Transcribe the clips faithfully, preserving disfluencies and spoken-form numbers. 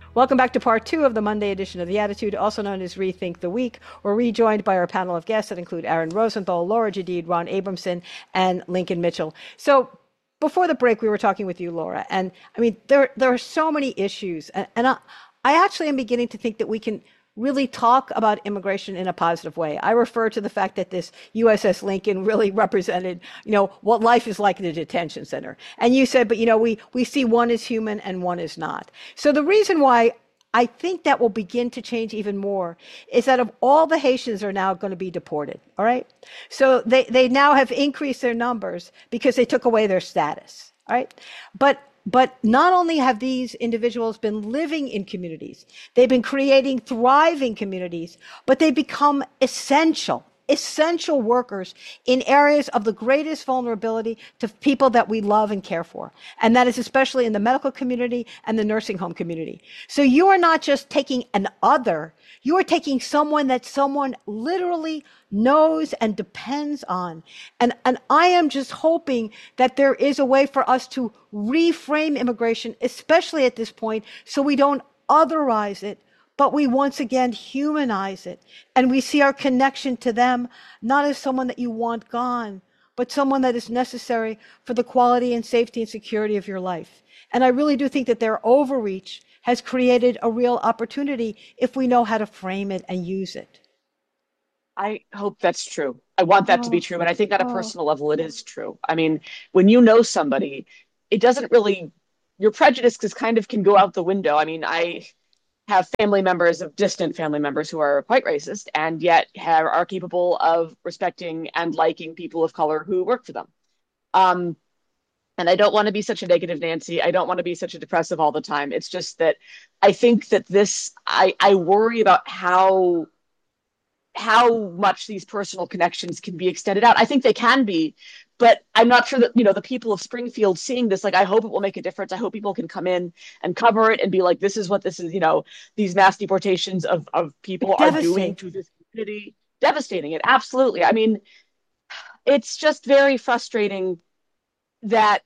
Welcome back to part two of the Monday edition of The Attitude, also known as Rethink the Week. We're rejoined by our panel of guests that include Aaron Rosenthal, Laura Jadid, Ron Abramson, and Lincoln Mitchell. So before the break, we were talking with you, Laura, and I mean, there there are so many issues, and, and I, I actually am beginning to think that we can really talk about immigration in a positive way. I refer to the fact that this U S S Lincoln really represented, you know, what life is like in a detention center. And you said, but you know, we we see one is human and one is not. So the reason why I think that will begin to change even more is that of all the Haitians are now going to be deported. All right. So they, they now have increased their numbers because they took away their status. All right. But but not only have these individuals been living in communities, they've been creating thriving communities, but they become essential essential workers in areas of the greatest vulnerability to people that we love and care for. And that is especially in the medical community and the nursing home community. So you are not just taking an other, you are taking someone that someone literally knows and depends on. And, and I am just hoping that there is a way for us to reframe immigration, especially at this point, so we don't otherize it, but we once again humanize it. And we see our connection to them not as someone that you want gone, but someone that is necessary for the quality and safety and security of your life. And I really do think that their overreach has created a real opportunity if we know how to frame it and use it. I hope that's true. I want that to be Oh, true. And I think at a oh. personal level, it is true. I mean, when you know somebody, it doesn't really, your prejudices kind of can go out the window. I mean, I have family members of distant family members who are quite racist and yet have, are capable of respecting and liking people of color who work for them. Um, and I don't want to be such a negative Nancy. I don't want to be such a depressive all the time. It's just that I think that this, I, I worry about how how much these personal connections can be extended out. I think they can be, but I'm not sure that, you know, the people of Springfield seeing this, like, I hope it will make a difference. I hope people can come in and cover it and be like, this is what this is, you know, these mass deportations of, of people It's are doing devastating. to this community. Devastating it. Absolutely. I mean, it's just very frustrating that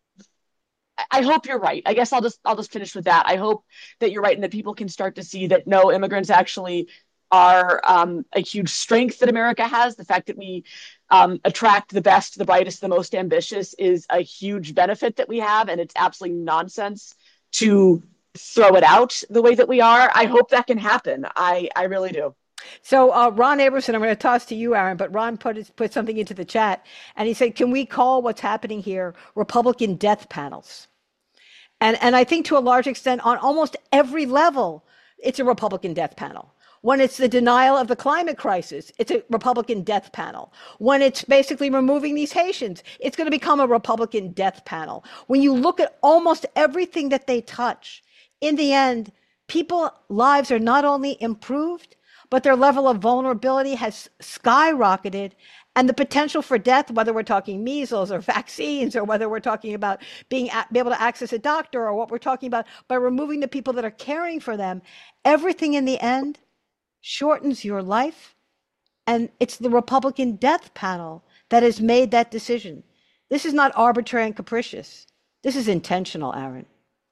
I hope you're right. I guess I'll just I'll just finish with that. I hope that you're right and that people can start to see that no, immigrants actually are um, a huge strength that America has. The fact that we um, attract the best, the brightest, the most ambitious is a huge benefit that we have, and it's absolutely nonsense to throw it out the way that we are. I hope that can happen. I I really do. So uh, Ron Aberson, I'm going to toss to you, Aaron, but Ron put put something into the chat, and he said, "Can we call what's happening here Republican death panels?" And and I think to a large extent, on almost every level, it's a Republican death panel. When it's the denial of the climate crisis, it's a Republican death panel. When it's basically removing these Haitians, it's going to become a Republican death panel. When you look at almost everything that they touch, in the end, people's lives are not only improved, but their level of vulnerability has skyrocketed. And the potential for death, whether we're talking measles or vaccines, or whether we're talking about being be able to access a doctor, or what we're talking about by removing the people that are caring for them, everything in the end shortens your life. And it's the Republican death panel that has made that decision. This is not arbitrary and capricious. This is intentional, Aaron.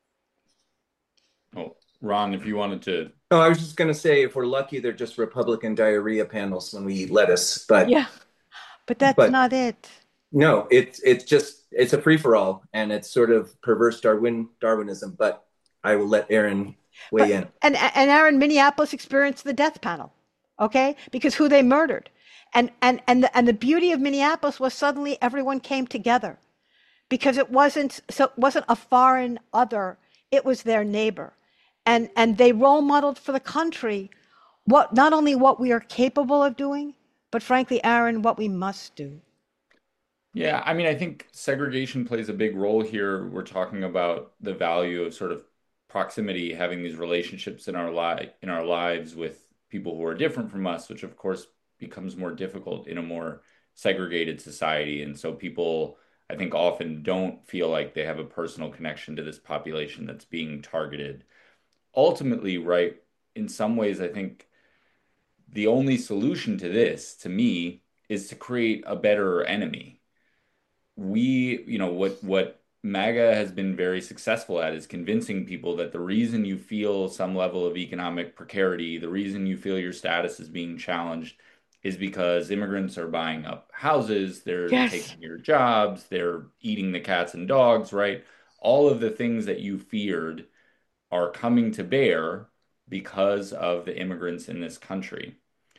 Oh, Ron, if you wanted to, No, I was just going to say, if we're lucky, they're just Republican diarrhea panels when we eat lettuce. But Yeah, but that's but not it. no, it's it's just it's a free for all, and it's sort of perverse Darwin Darwinism. But I will let Aaron weigh But in. and and Aaron, Minneapolis experienced the death panel, okay? Because who they murdered, and and and the, and the beauty of Minneapolis was suddenly everyone came together because it wasn't so it wasn't a foreign other, it was their neighbor, and and they role modeled for the country what not only what we are capable of doing, but frankly, Aaron, what we must do. yeah, I mean, I think segregation plays a big role here. We're talking about the value of sort of proximity, having these relationships in our li in our lives with people who are different from us, which of course becomes more difficult in a more segregated society. And so people, I think, often don't feel like they have a personal connection to this population that's being targeted. Ultimately, right, in some ways, I think the only solution to this, to me, is to create a better enemy. We, you know, what what MAGA has been very successful at is convincing people that the reason you feel some level of economic precarity, the reason you feel your status is being challenged, is because immigrants are buying up houses, they're Yes. taking your jobs, they're eating the cats and dogs, right? All of the things that you feared are coming to bear because of the immigrants in this country.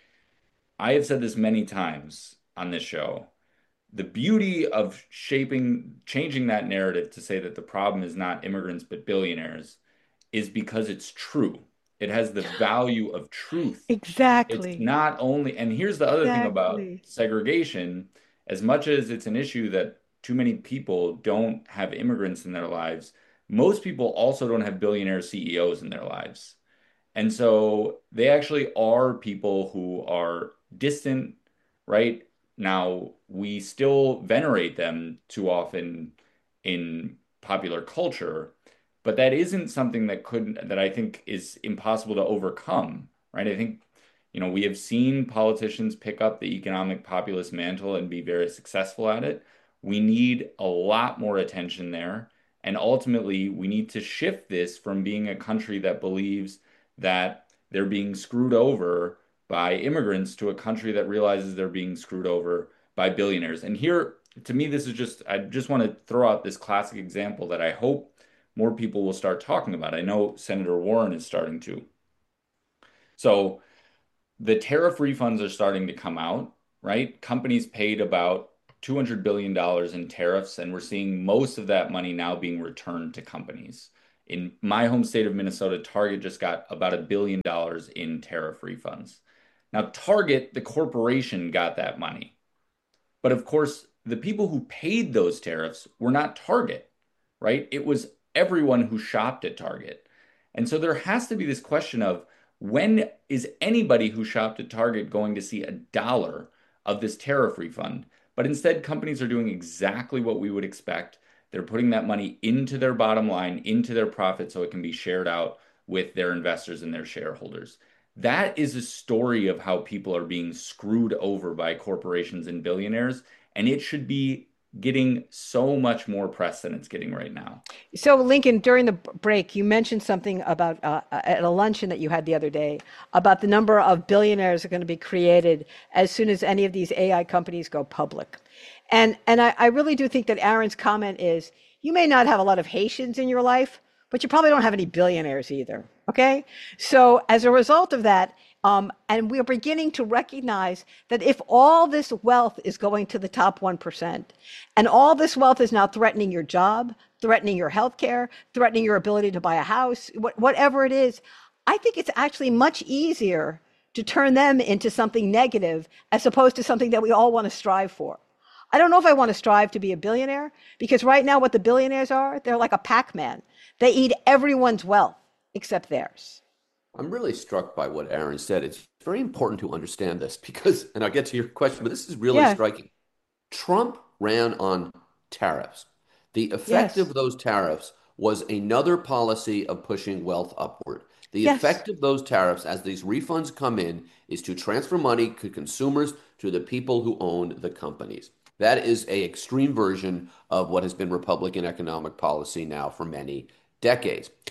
I have said this many times on this show. The beauty of shaping, changing that narrative to say that the problem is not immigrants but billionaires is because it's true. It has the value of truth. It's Exactly. not only, and here's the other thing about Exactly. segregation, as much as it's an issue that too many people don't have immigrants in their lives, most people also don't have billionaire C E Os in their lives. And so they actually are people who are distant, right? Now, we still venerate them too often in popular culture, but that isn't something that could that I think is impossible to overcome, right? I think, you know, we have seen politicians pick up the economic populist mantle and be very successful at it. We need a lot more attention there. And ultimately, we need to shift this from being a country that believes that they're being screwed over by immigrants to a country that realizes they're being screwed over by billionaires. And here, to me, this is just, I just want to throw out this classic example that I hope more people will start talking about. I know Senator Warren is starting to. So the tariff refunds are starting to come out, right? Companies paid about two hundred billion dollars in tariffs, and we're seeing most of that money now being returned to companies. In my home state of Minnesota, Target just got about a billion dollars in tariff refunds. Now, Target, the corporation, got that money. But of course, the people who paid those tariffs were not Target, right? It was everyone who shopped at Target. And so there has to be this question of when is anybody who shopped at Target going to see a dollar of this tariff refund? But instead, companies are doing exactly what we would expect. They're putting that money into their bottom line, into their profit, so it can be shared out with their investors and their shareholders. That is a story of how people are being screwed over by corporations and billionaires, and it should be getting so much more press than it's getting right now. So, Lincoln, during the b- break, you mentioned something about uh, uh, at a luncheon that you had the other day about the number of billionaires that are going to be created as soon as any of these A I companies go public. And and I, I really do think that Aaron's comment is you may not have a lot of Haitians in your life, but you probably don't have any billionaires either. Okay. So as a result of that, um, and we're beginning to recognize that if all this wealth is going to the top one percent, and all this wealth is now threatening your job, threatening your health care, threatening your ability to buy a house, wh- whatever it is, I think it's actually much easier to turn them into something negative as opposed to something that we all want to strive for. I don't know if I want to strive to be a billionaire because right now, what the billionaires are, they're like a Pac Man. They eat everyone's wealth except theirs. I'm really struck by what Aaron said. It's very important to understand this because, and I'll get to your question, but this is really Yeah. striking. Trump ran on tariffs. The effect Yes. of those tariffs was another policy of pushing wealth upward. The Yes. effect of those tariffs, as these refunds come in, is to transfer money to consumers to the people who owned the companies. That is a extreme version of what has been Republican economic policy now for many decades.